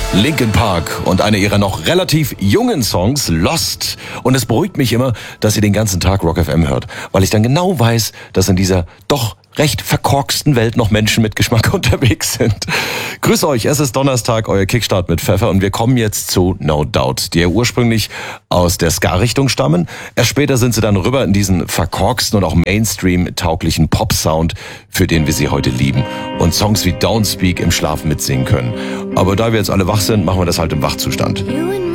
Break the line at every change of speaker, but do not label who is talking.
Linkin Park und einer ihrer noch relativ jungen Songs, Lost. Und es beruhigt mich immer, dass ihr den ganzen Tag Rock FM hört, weil ich dann genau weiß, dass in dieser doch recht verkorksten Welt noch Menschen mit Geschmack unterwegs sind. Grüß euch, es ist Donnerstag, euer Kickstart mit Pfeffer und wir kommen jetzt zu No Doubt, die ja ursprünglich aus der Ska-Richtung stammen. Erst später sind sie dann rüber in diesen verkorksten und auch Mainstream-tauglichen Pop-Sound, für den wir sie heute lieben und Songs wie Don't Speak im Schlaf mitsingen können. Aber da wir jetzt alle wach sind, machen wir das halt im Wachzustand.